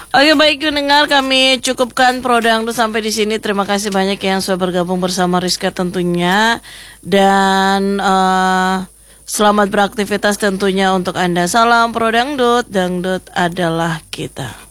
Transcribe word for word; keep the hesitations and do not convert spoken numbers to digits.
Oke, baik pendengar, kami cukupkan Pro Dangdut sampai di sini. Terima kasih banyak yang sudah bergabung bersama Rizka tentunya, dan uh, selamat beraktivitas tentunya untuk Anda. Salam Pro Dangdut, dangdut adalah kita.